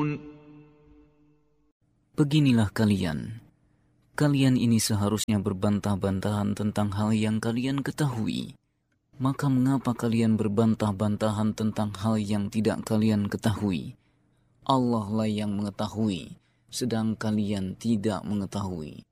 Beginilah kalian ini seharusnya berbantah-bantahan tentang hal yang kalian ketahui. Maka mengapa kalian berbantah-bantahan tentang hal yang tidak kalian ketahui? Allah lah yang mengetahui, sedang kalian tidak mengetahui.